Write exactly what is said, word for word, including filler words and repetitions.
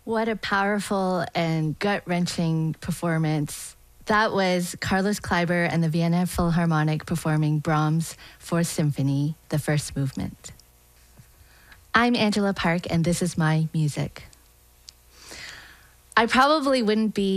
What a powerful and gut-wrenching performance. That was Carlos Kleiber and the Vienna Philharmonic performing Brahms' Fourth Symphony, the first movement. I'm Angela Park, and this is my music. I probably wouldn't be